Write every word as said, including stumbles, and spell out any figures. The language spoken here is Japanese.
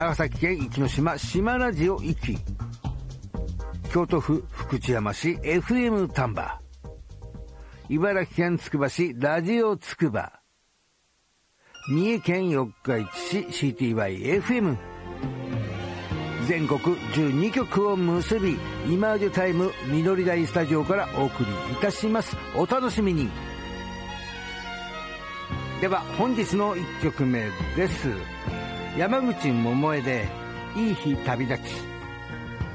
長崎県壱岐島島ラジオ壱岐、京都府福知山市 エフエム 丹波、茨城県つくば市ラジオつくば、三重県四日市市 シーティーワイエフエム、 全国じゅうにきょくを結び、イマージュタイム緑台スタジオからお送りいたします。お楽しみに。では本日のいっきょくめです。山口百恵でいい日旅立ち。